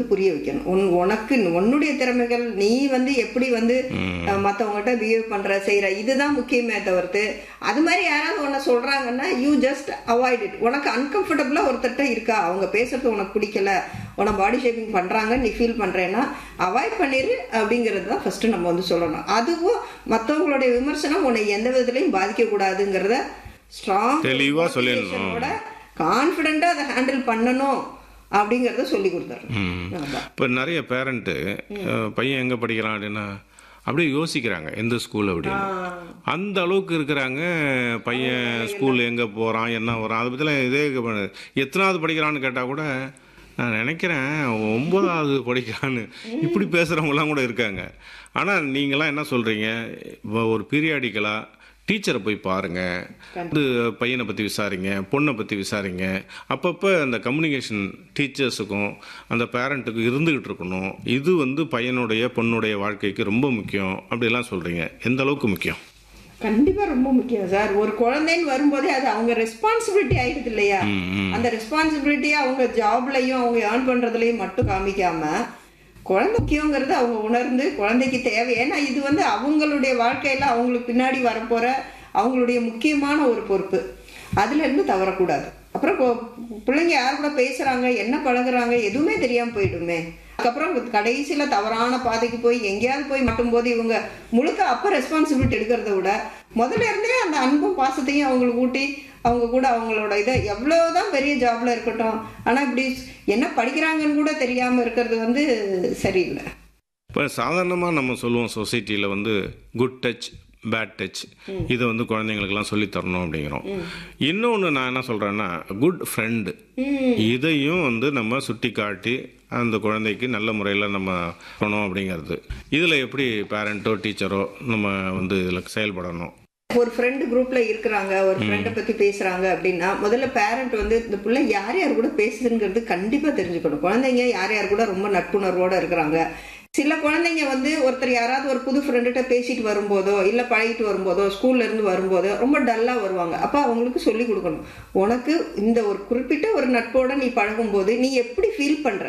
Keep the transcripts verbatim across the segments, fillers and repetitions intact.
புரிய வைக்கணும். உன் உனக்கு உன்னுடைய திறமைகள், நீ வந்து எப்படி வந்து மற்றவங்ககிட்ட பிஹேவ் பண்ற செய்யற, இதுதான் முக்கியமே தவிர்த்து அது மாதிரி யாராவது உன்னை சொல்றாங்கன்னா யூ ஜஸ்ட் அவாய்ட் இட். உனக்கு அன்கம்ஃபர்டபுளா ஒருத்தட்ட இருக்கா, அவங்க பேசுறது உனக்கு பிடிக்கல, உன பாடி ஷேப்பிங் பண்றாங்க நீ ஃபீல் பண்றேன்னா அவாய்ட் பண்ணிரு அப்படிங்கிறது தான் ஃபர்ஸ்ட் நம்ம வந்து சொல்லணும். அதுவும் மற்றவங்களுடைய விமர்சனம் உன்னை எந்த விதத்திலையும் பாதிக்க கூடாதுங்கிறத ஸ்ட்ராங் தெளிவா சொல்லணும், கான்ஃபிடென்ட்டா அதை ஹேண்டில் பண்ணணும் அப்படிங்கறத சொல்லி கொடுத்துறோம். இப்போ நிறைய பேரண்ட்டு பையன் எங்க படிக்கிறான் அப்படின்னா அப்படியே யோசிக்கிறாங்க எந்த ஸ்கூல் அப்படின்னு, அந்த அளவுக்கு இருக்கிறாங்க. பையன் ஸ்கூல் எங்க போறான் என்ன வரான் அதை பத்திலாம் இதே எத்தனாவது படிக்கிறான்னு கேட்டா கூட நான் நினைக்கிறேன் ஒன்பதாவது படிக்கிறான்னு இப்படி பேசுறவங்கலாம் கூட இருக்காங்க. ஆனால் நீங்களாம் என்ன சொல்றீங்க, ஒரு பீரியாடிக்கலா டீச்சரை போய் பாருங்க, வந்து பையனை பற்றி விசாரிங்க, பொண்ணை பற்றி விசாரிங்க. அப்பப்போ அந்த கம்யூனிகேஷன் டீச்சர்ஸுக்கும் அந்த பேரண்ட்டுக்கும் இருந்துகிட்டு இருக்கணும். இது வந்து பையனுடைய பொண்ணுடைய வாழ்க்கைக்கு ரொம்ப முக்கியம் அப்படிலாம் சொல்றீங்க. எந்த அளவுக்கு முக்கியம்? கண்டிப்பா ரொம்ப முக்கியம் சார். ஒரு குழந்தைன்னு வரும்போதே அது அவங்க ரெஸ்பான்சிபிலிட்டி ஆயிடுது இல்லையா? அந்த ரெஸ்பான்சிபிலிட்டியை அவங்க ஜாப்லையும் அவங்க ஏர்ன் பண்றதுலயும் மட்டும் காமிக்காம குழந்தை முக்கியங்கிறது அவங்க உணர்ந்து குழந்தைக்கு தேவை. ஏன்னா இது வந்து அவங்களுடைய வாழ்க்கையில அவங்களுக்கு பின்னாடி வரப்போற அவங்களுடைய முக்கியமான ஒரு பொறுப்பு. அதுல இருந்து தவறக்கூடாது. அப்புறம் பிள்ளைங்க யார் கூட பேசுறாங்க, என்ன பழகுறாங்க எதுவுமே தெரியாம போயிடுமே. அதுக்கப்புறம் கடைசியில தவறான பாதைக்கு போய் எங்கேயாவது போய் மட்டும் போது இவங்க முழுக்க அப்ப ரெஸ்பான்சிபிலிட்டி எடுக்கிறத விட முதல்ல இருந்தே அந்த அன்பும் பாசத்தையும் அவங்களுக்கு ஊட்டி அவங்க கூட அவங்களோட இதை எவ்வளவுதான் பெரிய ஜாப்ல இருக்கட்டும், ஆனா இப்படி என்ன படிக்கிறாங்கன்னு கூட தெரியாம இருக்கிறது வந்து சரியில்லை. இப்போ சாதாரணமாக நம்ம சொல்லுவோம் சொசைட்டியில் வந்து குட் டச் பேட் டச் இதை வந்து குழந்தைங்களுக்கெல்லாம் சொல்லி தரணும் அப்படிங்கிறோம். இன்னொன்று நான் என்ன சொல்றேன்னா குட் ஃப்ரெண்டு, இதையும் வந்து நம்ம சுட்டி காட்டி அந்த குழந்தைக்கு நல்ல முறையில் நம்ம பண்ணணும் அப்படிங்கிறது. இதில் எப்படி பேரண்ட்டோ டீச்சரோ நம்ம வந்து இதில் செயல்படணும்? ஒரு ஃப்ரெண்டு குரூப்ல இருக்கிறாங்க, ஒரு ஃப்ரெண்டை பத்தி பேசுறாங்க அப்படின்னா முதல்ல பேரண்ட் வந்து இந்த பிள்ளை யார் யார் கூட பேசுதுங்கிறது கண்டிப்பா தெரிஞ்சுக்கணும். குழந்தைங்க யார் யார் கூட ரொம்ப நட்புணர்வோட இருக்கிறாங்க. சில குழந்தைங்க வந்து ஒருத்தர் யாராவது ஒரு புது ஃப்ரெண்டுகிட்ட பேசிட்டு வரும்போதோ இல்ல பழகிட்டு வரும்போதோ ஸ்கூல்ல இருந்து வரும்போதோ ரொம்ப டல்லா வருவாங்க. அப்ப அவங்களுக்கு சொல்லி கொடுக்கணும், உனக்கு இந்த ஒரு குறிப்பிட்ட ஒரு நட்போட நீ பழகும் போது நீ எப்படி ஃபீல் பண்ற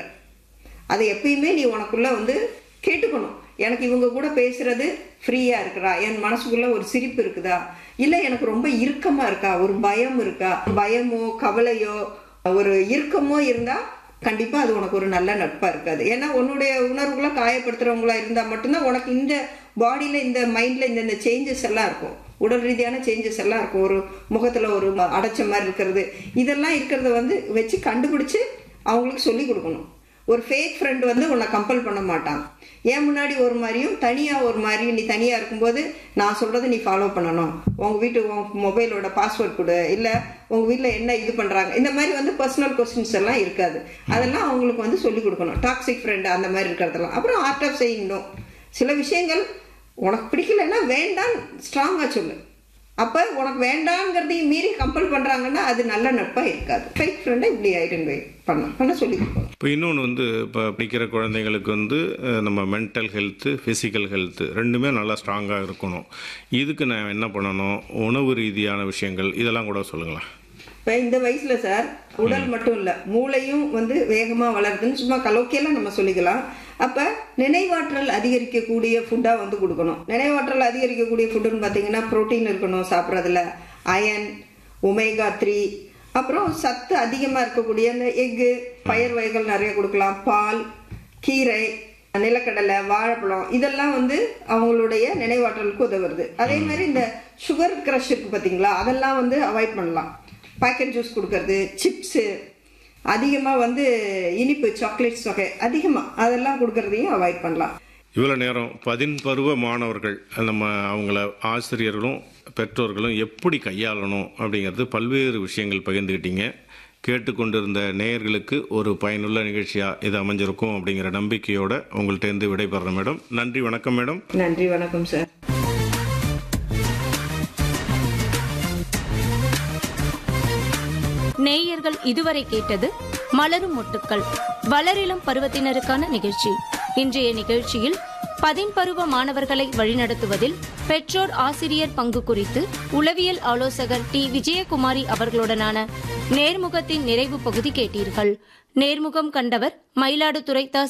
அதை எப்பயுமே நீ உனக்குள்ள வந்து கேட்டுக்கணும். எனக்கு இவங்க கூட பேசுறது ஃப்ரீயா இருக்கிறா, என் மனசுக்குள்ள ஒரு சிரிப்பு இருக்குதா, இல்ல எனக்கு ரொம்ப இறுக்கமா இருக்கா, ஒரு பயம் இருக்கா, பயமோ கவலையோ ஒரு இறுக்கமோ இருந்தா கண்டிப்பா அது உனக்கு ஒரு நல்ல நட்பா இருக்காது. ஏன்னா உன்னுடைய உணர்வுகளை காயப்படுத்துறவங்களா இருந்தா மட்டும்தான் உனக்கு இந்த பாடியில இந்த மைண்ட்ல இந்த இந்த சேஞ்சஸ் எல்லாம் இருக்கும், உடல் ரீதியான சேஞ்சஸ் எல்லாம் இருக்கும். ஒரு முகத்துல ஒரு அடைச்ச மாதிரி இருக்கிறது இதெல்லாம் இருக்கிறத வந்து வச்சு கண்டுபிடிச்சு அவங்களுக்கு சொல்லி கொடுக்கணும். ஒரு ஃபேக் ஃப்ரெண்ட் வந்து உன்னை கம்பல் பண்ண மாட்டான். ஏன் முன்னாடி ஒரு மாதிரியும் தனியா ஒரு மாதிரியும் நீ தனியா இருக்கும்போது நான் சொல்றதை நீ ஃபாலோ பண்ணணும், உங்க வீட்டு மொபைலோட பாஸ்வேர்ட் கொடு, இல்ல உங்க வீட்டுல என்ன இது பண்றாங்க, இந்த மாதிரி வந்து பர்சனல் கொஸ்டின்ஸ் எல்லாம் இருக்காது. அதெல்லாம் அவங்களுக்கு வந்து சொல்லி கொடுக்கணும். டாக்ஸிக் ஃப்ரெண்ட் அந்த மாதிரி இருக்கிறதெல்லாம். அப்புறம் ஆர்ட் ஆஃப் சேயிங் நோ. சில விஷயங்கள் உனக்கு பிடிக்கலன்னா வேண்டாம் ஸ்ட்ராங்கா சொல்லு. அப்ப உனக்கு வேண்டாங்கிறதையும் மீறி கம்பல் பண்றாங்கன்னா அது நல்ல நட்பா இருக்காது. ஃபேக் ஃப்ரெண்டை இப்படி ஐடென்டிஃபை பண்ண பண்ண சொல்லி கொடுக்கணும். இப்போ இன்னொன்று வந்து இப்போ படிக்கிற குழந்தைங்களுக்கு வந்து நம்ம மென்டல் ஹெல்த்து ஃபிசிக்கல் ஹெல்த்து ரெண்டுமே நல்லா ஸ்ட்ராங்காக இருக்கணும். இதுக்கு நான் என்ன பண்ணணும், உணவு ரீதியான விஷயங்கள் இதெல்லாம் கூட சொல்லுங்களேன். இப்போ இந்த வயசுல சார் உடல் மட்டும் இல்லை மூளையும் வந்து வேகமா வளருதுன்னு சும்மா கலோக்கியெல்லாம் நம்ம சொல்லிக்கலாம். அப்ப நினைவாற்றல் அதிகரிக்கக்கூடிய ஃபுட்டா வந்து கொடுக்கணும். நினைவாற்றல் அதிகரிக்கக்கூடிய ஃபுட்டுன்னு பார்த்தீங்கன்னா புரோட்டீன் இருக்கணும் சாப்பிட்றதுல, அயன், ஒமேகா த்ரீ, அப்புறம் சத்து அதிகமா இருக்கக்கூடிய இந்த எக்கு, பயிர் வகைகள் நிறைய கொடுக்கலாம், பால், கீரை, நிலக்கடலை, வாழைப்பழம் இதெல்லாம் வந்து அவங்களுடைய நினைவாற்றலுக்கு உதவுறது. அதே மாதிரி இந்த சுகர் கிரஷ் இருக்கு பார்த்தீங்களா, அதெல்லாம் வந்து அவாய்ட் பண்ணலாம். பேக்கெட் ஜூஸ் கொடுக்கறது, சிப்ஸு அதிகமாக வந்து இனிப்பு சாக்லேட்ஸ் வகை அதிகமாக அதெல்லாம் கொடுக்கறதையும் அவாய்ட் பண்ணலாம். இவ்வளோ நேரம் பதின்பருவ மாணவர்கள் நம்ம அவங்கள ஆசிரியர்களும் பெற்றோர்களும் எப்படி கையாளணும் அப்படிங்கிறது பல்வேறு விஷயங்கள் பகிர்ந்துக்கிட்டீங்க. கேட்டுக்கொண்டிருந்த நேயர்களுக்கு ஒரு பயனுள்ள நிகழ்ச்சியாக இது அமைஞ்சிருக்கும் அப்படிங்கிற நம்பிக்கையோட உங்கள்கிட்ட விடைபெறேன் மேடம். நன்றி, வணக்கம் மேடம். நன்றி, வணக்கம் சார். நேயர்கள் இதுவரை கேட்டது மலரும் மொட்டுக்கள் வளரிளம் பருவத்தினருக்கான நிகழ்ச்சி. இன்றைய நிகழ்ச்சியில் பதின்பருவ மாணவர்களை வழிநடத்துவதில் பெற்றோர் ஆசிரியர் பங்கு குறித்து உளவியல் ஆலோசகர் டி விஜயகுமாரி அவர்களுடனான நேர்முகத்தின் நிறைவு பகுதி கேட்டீர்கள். நேர்முகம் கண்டவர் மயிலாடுதுறை த